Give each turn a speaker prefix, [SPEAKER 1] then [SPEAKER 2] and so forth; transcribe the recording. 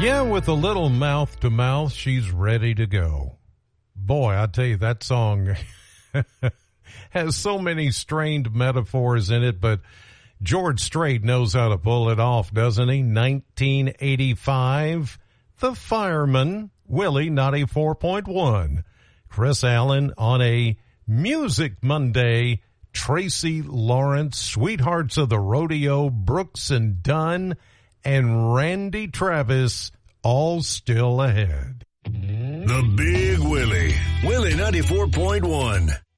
[SPEAKER 1] Yeah, with a little mouth to mouth, she's ready to go. Boy, I tell you, that song has so many strained metaphors in it, but George Strait knows how to pull it off, doesn't he? 1985, The Fireman, Willie 94.1. Chris Allen on a Music Monday, Tracy Lawrence, Sweethearts of the Rodeo, Brooks and Dunn, and Randy Travis, all still ahead.
[SPEAKER 2] The Big Willie, Willie 94.1.